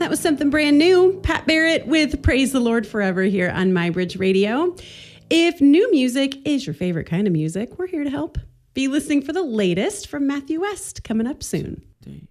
that was something brand new. Pat Barrett with Praise the Lord Forever here on MyBridge Radio. If new music is your favorite kind of music, we're here to help. Be listening for the latest from Matthew West coming up soon.